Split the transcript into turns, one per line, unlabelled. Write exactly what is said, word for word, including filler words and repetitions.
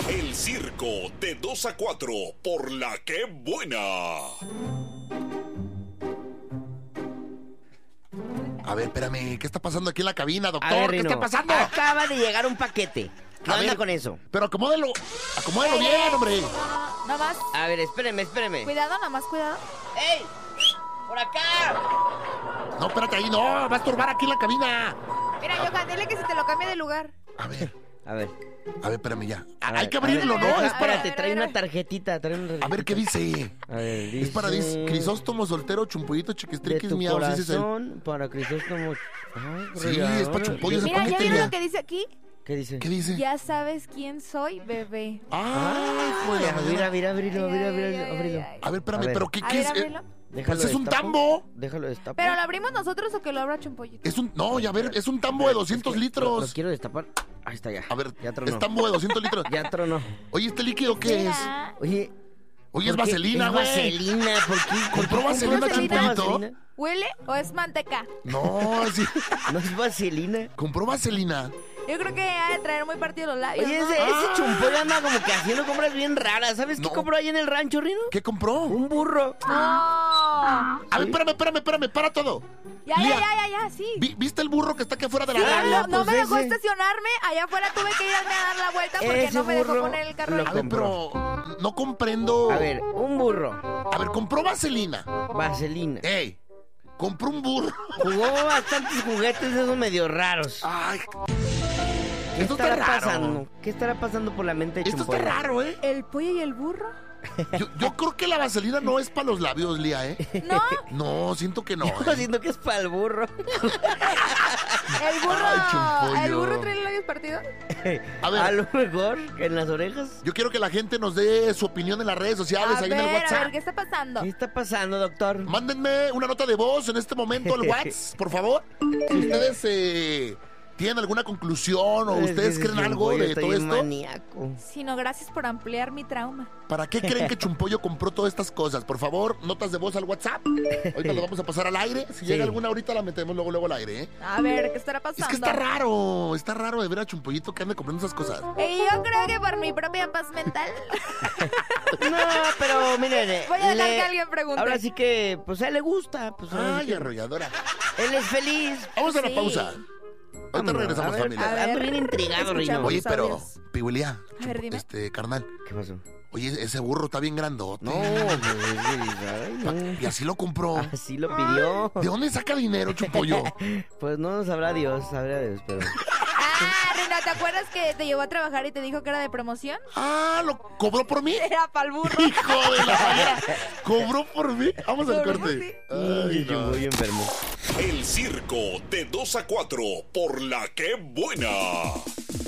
El circo de dos a cuatro por La Que Buena.
A ver, espérame, ¿qué está pasando aquí en la cabina, doctor?
A ver,
¿Qué
Rino,
está pasando?
acaba de llegar un paquete. ¿Qué
A
onda
ver,
con eso?
Pero acomódelo, acomódelo bien, hombre.
Nada más.
A ver, espéreme, espéreme.
Cuidado, nada más cuidado.
¡Ey! ¡Por acá!
No, espérate ahí, no, va a estorbar aquí en la cabina.
Mira, Johan, dile que si te lo cambie de lugar.
A ver,
A ver.
a ver, espérame ya.
a
Hay
ver,
que
a ver,
abrirlo,
a
¿no?
ver,
Es
a ver,
para...
Espérate, trae
a ver,
una
a ver.
tarjetita, trae una tarjetita.
A ver, ¿qué dice?
A ver, dice...
Es para dis- Crisóstomo soltero, chumpollito,
De
chiquistriquis,
tu
miau, sí, sí, sí.
corazón para Crisóstomo... Ay,
Sí,
rayado.
es para chumpollo ese
Mira, ¿ya
paquete.
vieron
ya.
lo que dice aquí?
¿Qué dice?
¿Qué dice?
Ya sabes quién soy, bebé.
Ay,
Ay,
joder.
mira, mira, abrilo,
Ay,
mira,
ay,
mira,
ay, ay,
abrilo.
ay.
A ver, espérame,
A ver.
pero ¿qué,
A
qué
ver,
es?
ábrelo.
Déjalo
Pues es un
destapo.
tambo.
Déjalo destapo.
¿Pero lo abrimos nosotros o que lo abra Chumpollito?
Es un... No, ya ver, es un tambo de doscientos
Lo,
litros.
lo quiero destapar. Ahí está ya.
A ver,
ya tronó.
es tambo de doscientos litros.
Ya tronó.
Oye, ¿este líquido qué es?
Mira.
Oye...
Oye, es
¿por qué?
vaselina,
Es
güey.
vaselina, ¿por qué?
¿Compró vaselina,
vaselina?
Chumpolito?
¿Huele o es manteca?
No, sí.
¿No es vaselina?
¿Compró vaselina?
Yo creo que ha de traer muy partido los labios,
Oye,
¿no?
ese,
Ah.
ese chumpollo anda como que haciendo compras bien raras. ¿Sabes
No.
qué compró ahí en el rancho, Rino?
¿Qué compró?
Un burro.
No.
A ver, espérame, espérame, espérame, para todo.
Ya, ya,
Lía,
ya, ya, ya, sí.
¿vi- ¿Viste el burro que está aquí afuera de la
Sí,
radio?
Ah,
no, no
pues
me dejó
ese.
estacionarme. Allá afuera tuve que irme a dar la vuelta porque
Ese
no me dejó
burro
poner el carro
lo
ahí.
A ver, pero no comprendo.
A ver, un burro.
A ver, compró vaselina.
Vaselina.
Ey, compró un burro.
Jugó bastantes juguetes de esos medio raros.
Ay,
¿Qué
esto está
estará
raro.
pasando? ¿Qué estará pasando por la mente de
Esto está
Chumpollo?
raro, ¿eh?
¿El pollo y el burro?
Yo, yo creo que la vaselina no es para los labios, Lía, ¿eh?
No,
No, siento que no.
Yo
¿eh?
siento que es para el burro.
el burro.
Ay, Chumpollo.
¿El burro trae los labios partidos?
A ver.
A lo mejor en las orejas.
Yo quiero que la gente nos dé su opinión en las redes sociales,
A
ahí
ver,
en el
a
WhatsApp.
ver, ¿qué está pasando?
¿Qué está pasando, doctor?
Mándenme una nota de voz en este momento al WhatsApp, por favor. Si ustedes eh, tienen alguna conclusión o
Es que
ustedes
ese
creen algo
Chumpollo
de
está
todo
bien
esto,
maníaco.
Sino gracias por ampliar mi trauma.
¿para qué creen que Chumpollo compró todas estas cosas? Por favor, notas de voz al WhatsApp. Ahorita lo vamos a pasar al aire. Si
Sí.
llega alguna ahorita la metemos luego luego al aire, ¿eh?
A ver, ¿qué estará pasando?
Es que está raro, está raro de ver a Chumpollito que ande comprando esas cosas.
Y yo creo que por mi propia paz mental
No, pero miren. eh,
voy a dejar
le-
que alguien pregunte.
Ahora sí que, pues a él le gusta. Pues, ahora sí
Ay,
que-
arrolladora.
él es feliz.
Vamos a la
Sí.
pausa. Ahorita
Vámonos,
regresamos,
a ver,
familia.
a ver.
Ando bien intrigado, Rino.
Escuchamos.
Oye, pero,
Audios.
Pihuelía,
A ver, dime.
este, carnal,
¿Qué pasó?
oye, ese burro está bien grandote.
No, pues, ay, no.
Y así lo compró.
Así lo pidió.
¿De dónde saca dinero, Chumpollo?
Pues no sabrá Dios, sabrá Dios, pero...
Ah, Rina, ¿te acuerdas que te llevó a trabajar y te dijo que era de promoción?
Ah, ¿lo cobró por mí?
Era pa'l burro.
Hijo de la madre. ¿Cobró por mí? Vamos al
Cobró por
corte.
ti.
Ay, no.
Muy enfermo.
El circo de dos a cuatro por La Que Buena.